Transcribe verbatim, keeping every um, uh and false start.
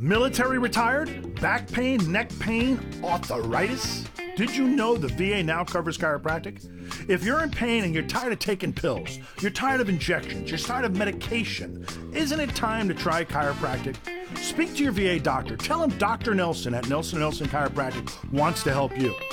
Military retired? Back pain, neck pain, arthritis? Did you know the V A now covers chiropractic? If you're in pain and you're tired of taking pills, you're tired of injections, you're tired of medication, isn't it time to try chiropractic? Speak to your V A doctor. Tell him Doctor Nelson at Nelson Nelson Chiropractic wants to help you.